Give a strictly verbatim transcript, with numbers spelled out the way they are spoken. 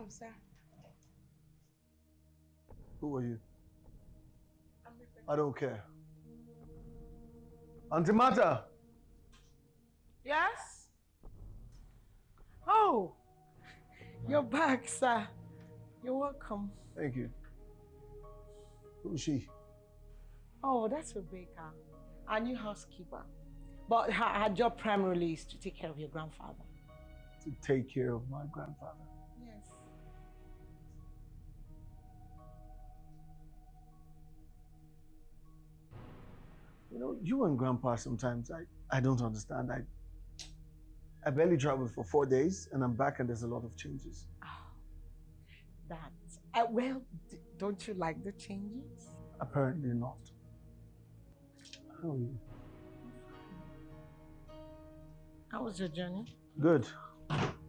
welcome, sir. Who are you? I'm Rebecca. I don't care. Auntie Martha! Yes? Oh, you're back, sir. You're welcome. Thank you. Who is she? Oh, that's Rebecca, our new housekeeper. But her, her job primarily is to take care of your grandfather. To take care of my grandfather. Yes. You know, you and Grandpa sometimes, I, I don't understand. I I barely traveled for four days and I'm back and there's a lot of changes. Oh, that. Uh, well, don't you like the changes? Apparently not. How are you? How was your journey? Good.